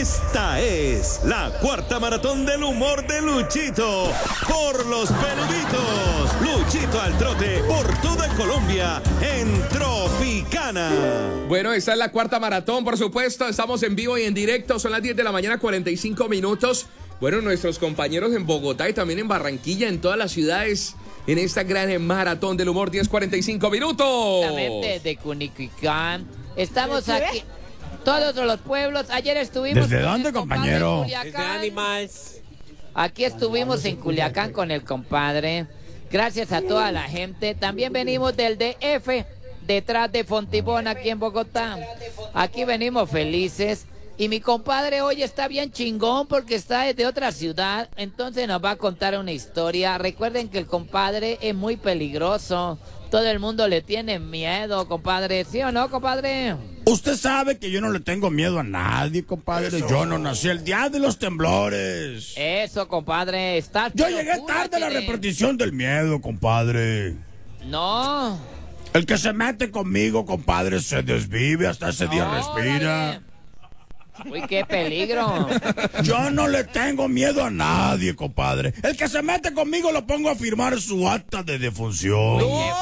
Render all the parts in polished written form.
Esta es la cuarta maratón del humor de Luchito por los peluditos. Luchito al trote por toda Colombia en Tropicana. Bueno, esta es la cuarta maratón, por supuesto. Estamos en vivo y en directo. Son las 10 de la mañana, 45 minutos. Bueno, nuestros compañeros en Bogotá y también en Barranquilla, en todas las ciudades, en esta gran maratón del humor, 10:45 minutos. Exactamente, de Cunicicán. Estamos aquí. Todos los pueblos. Ayer estuvimos. ¿Desde dónde, compañero? Desde Animals. Aquí estuvimos en Culiacán con el compadre. Gracias a toda la gente. También venimos del DF, detrás de Fontibón, aquí en Bogotá. Aquí venimos felices. Y mi compadre hoy está bien chingón porque está desde otra ciudad. Entonces nos va a contar una historia. Recuerden que el compadre es muy peligroso. Todo el mundo le tiene miedo, compadre. ¿Sí o no, compadre? Usted sabe que yo no le tengo miedo a nadie, compadre. Eso. Yo no nací el día de los temblores. Eso, compadre. Estás. Yo llegué tarde a la repartición del miedo, compadre. No. El que se mete conmigo, compadre, se desvive. Hasta ese día respira. Dale. Uy, qué peligro. Yo no le tengo miedo a nadie, compadre. El que se mete conmigo lo pongo a firmar su acta de defunción.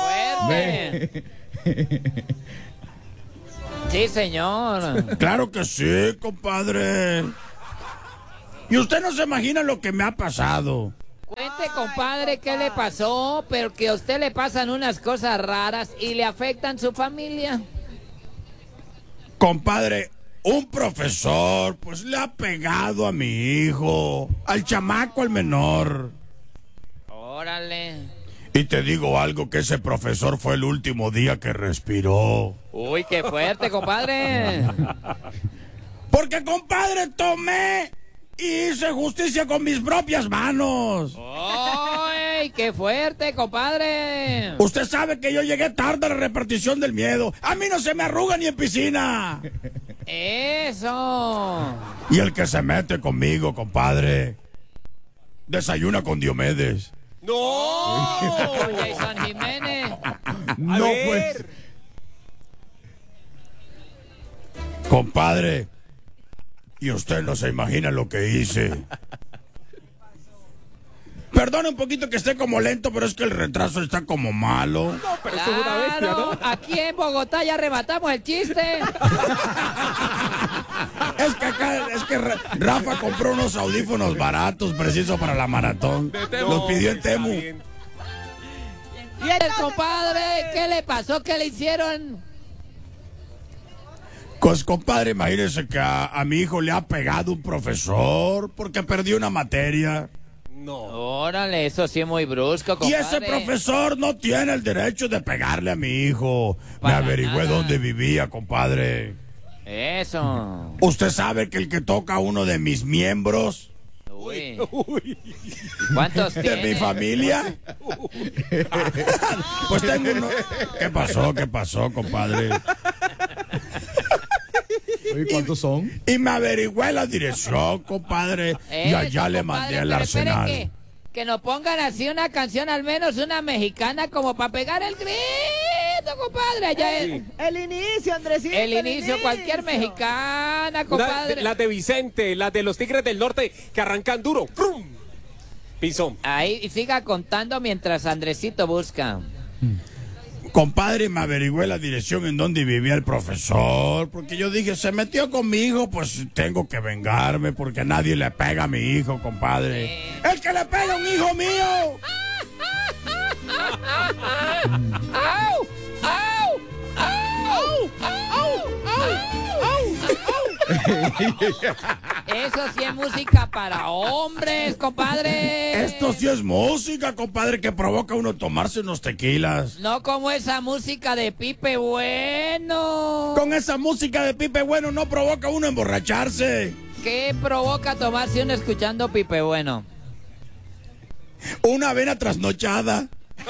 ¡Qué fuerte! Sí, señor. Claro que sí, compadre. Y usted no se imagina lo que me ha pasado. Cuente, compadre, qué le pasó, pero que a usted le pasan unas cosas raras y le afectan su familia. Compadre, un profesor, pues le ha pegado a mi hijo, al chamaco, al menor. Órale. Y te digo algo, que ese profesor fue el último día que respiró. Uy, qué fuerte, compadre. Porque, compadre, tomé y hice justicia con mis propias manos. ¡Uy, qué fuerte, compadre! Usted sabe que yo llegué tarde a la repartición del miedo. A mí no se me arruga ni en piscina. ¡Eso! Y el que se mete conmigo, compadre, desayuna con Diomedes. ¡No! Oye, San Jiménez. No, pues. Compadre, y usted no se imagina lo que hice. Perdone un poquito que esté como lento, pero es que el retraso está como malo. Pero eso es una bestia, Claro, ¿no? aquí en Bogotá ya rematamos el chiste. Es que Rafa compró unos audífonos baratos, preciso para la maratón. Los pidió en Temu. ¿Y el compadre? ¿Qué le pasó? ¿Qué le hicieron? Pues, compadre, imagínese que a mi hijo le ha pegado un profesor porque perdió una materia. No. Órale, eso sí es muy brusco, compadre. Y ese profesor no tiene el derecho de pegarle a mi hijo. Me Para averigüé nada. dónde vivía, compadre. Eso. Usted sabe que el que toca uno de mis miembros Uy. Uy. ¿Cuántos de tiene? mi familia, pues tengo uno. ¿Qué pasó, compadre? Oye, ¿cuántos son? Y me averigüé la dirección, compadre. Y Eso, allá le compadre, mandé al pero espere arsenal. que nos pongan así una canción, al menos una mexicana, como para pegar el grito, compadre. Allá El inicio, Andresito. el inicio, cualquier mexicana, compadre. La de Vicente, la de los Tigres del Norte que arrancan duro. ¡Prum! Pisón. Ahí, y siga contando mientras Andresito busca. Compadre, me averigüé la dirección en donde vivía el profesor, porque yo dije, se metió con mi hijo, pues tengo que vengarme, porque nadie le pega a mi hijo, compadre. ¡El que le pega a un hijo mío! ¡Au! ¡Au! ¡Au! ¡Au! Eso sí es música para hombres, compadre. Esto sí es música, compadre, que provoca a uno tomarse unos tequilas. No como esa música de Pipe Bueno. Con esa música de Pipe Bueno no provoca a uno emborracharse. ¿Qué provoca tomarse uno escuchando Pipe Bueno? Una avena trasnochada.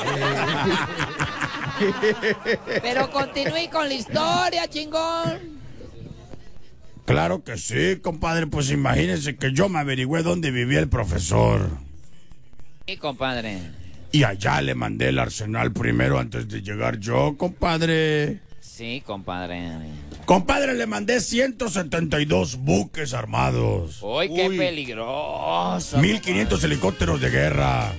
Pero continúe con la historia, chingón. Claro que sí, compadre, pues imagínense que yo me averigüé dónde vivía el profesor. Sí, compadre. Y allá le mandé el arsenal primero antes de llegar yo, compadre. Sí, compadre. Compadre, le mandé 172 buques armados. ¡Uy, qué peligroso! 1,500 helicópteros de guerra.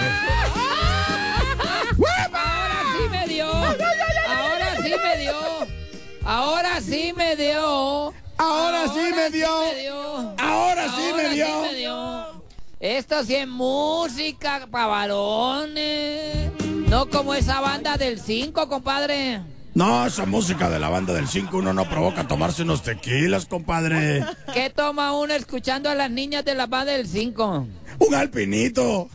Ahora sí me dio. Ahora sí me dio. Ahora sí me dio. Ahora sí me dio. Ahora sí me dio. Esto sí es música pa' varones. No como esa banda del 5, compadre. No, esa música de la banda del 5 uno no provoca tomarse unos tequilas, compadre. ¿Qué toma uno escuchando a las niñas de la banda del 5? Un alpinito.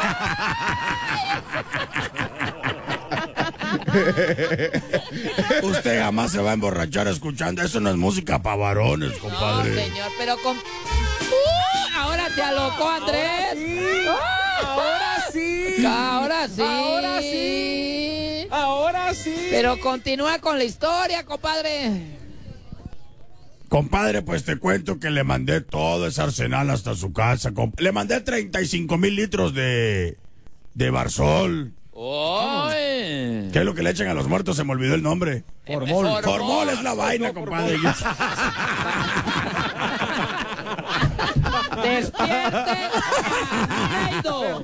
Usted jamás se va a emborrachar escuchando. Eso no es música para varones, compadre. No, señor, pero con... ahora se alocó Andrés. Ahora sí. Ahora sí. Ahora sí. Ahora sí. Pero continúa con la historia, compadre. Compadre, pues te cuento que le mandé todo ese arsenal hasta su casa. Le mandé 35,000 litros de Barsol. ¡Ay! ¿Qué es lo que le echan a los muertos? Se me olvidó el nombre. Formol. Formol es la vaina, compadre. ¡Despierte! ¡Aido!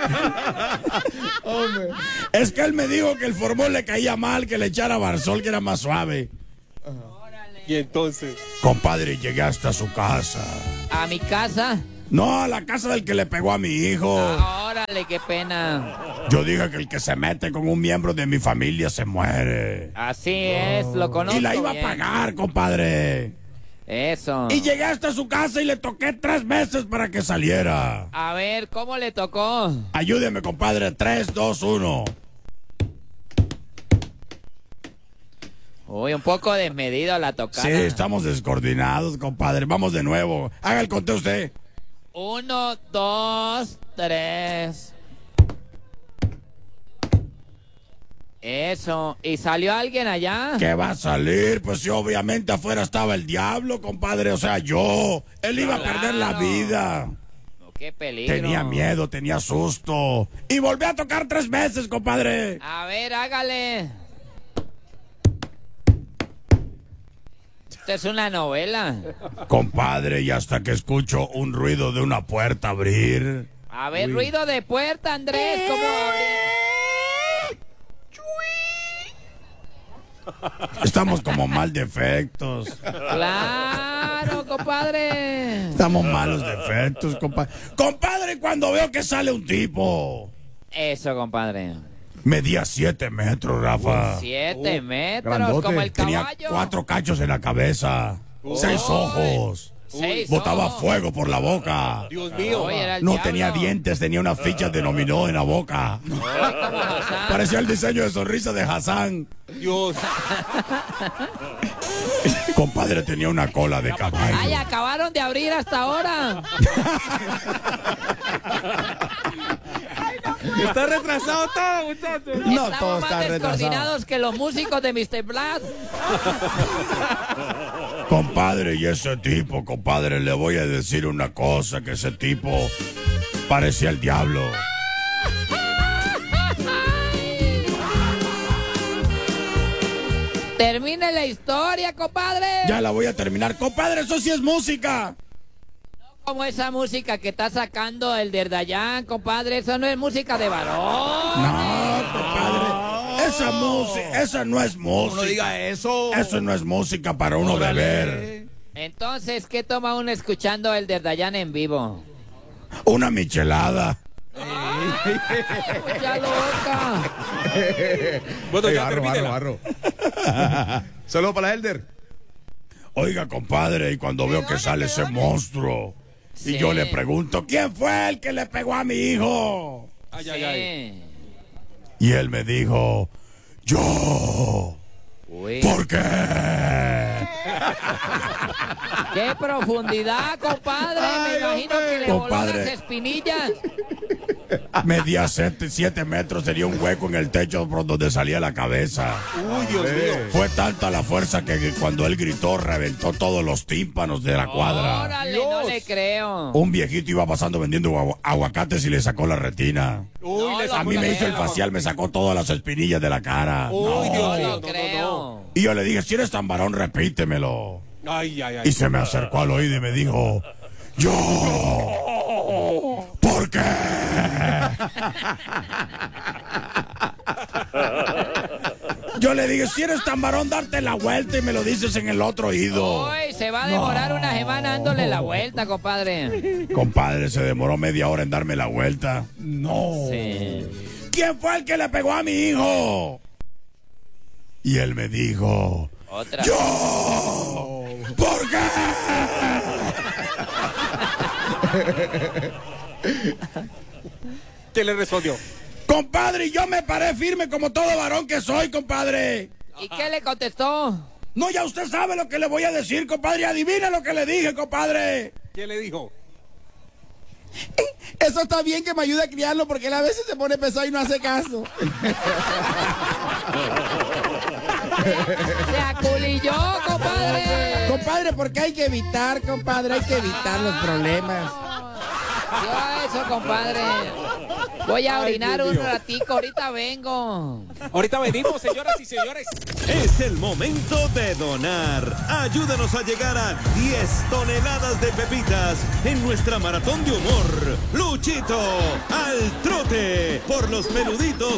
Es que él me dijo que el Formol le caía mal, que le echara Barsol, que era más suave. Y entonces, Compadre, llegué hasta su casa. ¿A mi casa? No, a la casa del que le pegó a mi hijo. Órale, qué pena. Yo dije que el que se mete con un miembro de mi familia se muere. Así es, lo conozco Y la iba bien. a pagar, compadre. Eso. Y llegué hasta su casa y le toqué 3 veces para que saliera. A ver, ¿cómo le tocó? Ayúdeme, compadre. 3, 2, 1. Uy, un poco desmedido la tocada. Sí, estamos descoordinados, compadre. Vamos de nuevo. Haga el conteo usted. 1, 2, 3. Eso. ¿Y salió alguien allá? ¿Qué va a salir? Pues sí, obviamente afuera estaba el diablo, compadre. O sea, yo. Él iba a perder la vida. Oh, qué peligro. Tenía miedo, tenía susto. Y volví a tocar 3 veces, compadre. A ver, hágale. Esta es una novela. Compadre, y hasta que escucho un ruido de una puerta abrir. A ver, ruido de puerta, Andrés. ¿Cómo abrir? Estamos como mal de efectos. Claro, compadre. Estamos malos de efectos, compadre. Compadre, cuando veo que sale un tipo. Eso, compadre. Medía 7 metros, Rafa. 7 metros, Grandote. como el Tenía caballo. 4 cachos en la cabeza. 6 ojos. 6 Botaba ojos. fuego por la boca. Dios mío. Oye, era el No diablo. tenía dientes, tenía una ficha de dominó en la boca. Ay, como Hassan. Parecía el diseño de sonrisa de Hassan. Dios. Compadre, tenía una cola de caballo. Ay, acabaron de abrir hasta ahora. Está retrasado todo, muchachos. Estamos más descoordinados que los músicos de Mr. Black. Compadre, y ese tipo, compadre, le voy a decir una cosa, que ese tipo parecía el diablo. Termine la historia, compadre. Ya la voy a terminar. Compadre, eso sí es música. Como esa música que está sacando el Derdayán, compadre. Eso no es música de varón. No, compadre. Esa no es música. No diga eso. Eso no es música para uno beber. Entonces, ¿qué toma uno escuchando el Derdayán en vivo? Una michelada. Mucha loca. Bueno, ya Barro, termínela. barro. Saludos para la Elder. Oiga, compadre, y cuando veo que sale ese monstruo, Sí. y yo le pregunto, ¿quién fue el que le pegó a mi hijo? Ay, Sí. ay, ay. Y él me dijo, yo. Uy. ¿Por qué? ¡Qué profundidad, compadre! Me imagino que le voló compadre. las espinillas. Medía 7 metros, tenía un hueco en el techo por donde salía la cabeza. Uy, Dios mío. Fue tanta la fuerza que cuando él gritó reventó todos los tímpanos de la cuadra. Órale, Dios. no le creo. Un viejito iba pasando vendiendo aguacates y le sacó la retina. Uy, No, le lo A mí me hizo el creo. facial, me sacó todas las espinillas de la cara. Uy, Dios No mío. lo creo. Y Y yo le dije, si eres tan varón, repítemelo. Ay, ay, ay. Y se me acercó al oído y me dijo, yo, ¿por qué? Yo le dije, si eres tan varón, darte la vuelta y me lo dices en el otro oído. Uy, se va a demorar una semana dándole la vuelta, compadre. Compadre, se demoró media hora en darme la vuelta. No. Sí. ¿Quién fue el que le pegó a mi hijo? Y él me dijo, Otra. ¡yo! ¿Por qué? ¿Quién le respondió? Compadre, yo me paré firme como todo varón que soy, compadre. ¿Y qué le contestó? No, ya usted sabe lo que le voy a decir, compadre. Adivina lo que le dije, compadre. ¿Quién le dijo? Eso está bien, que me ayude a criarlo, porque él a veces se pone pesado y no hace caso. Se aculilló, compadre. Compadre, porque hay que evitar, compadre, hay que evitar los problemas. Yo eso, compadre. Voy a orinar Dios un mío. ratico, ahorita vengo. Ahorita venimos, señoras y señores. Es el momento de donar. Ayúdanos a llegar a 10 toneladas de pepitas en nuestra maratón de humor. Luchito al trote por los peluditos